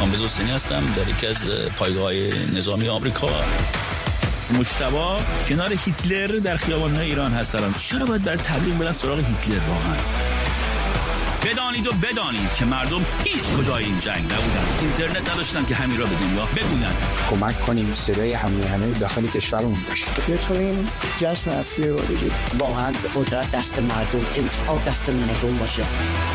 کامبیز حسینی هستم در یکی از پایگاه‌های نظامی آمریکا. مجتبی کنار هیتلر در خیابان‌های ایران هست الان. چرا باید برای تبلیغ برن سراغ هیتلر واقعا؟ بدانید که مردم هیچ کجای این جنگ نبودن، اینترنت نداشتن که همین را به دنیا بگوین. کمک کنیم صدای همه داخل کشورمون بشه. بتونیم جشن اصلی رو بگیریم. واقعا قدرت دست مردم، انصاف دست مردم باشه.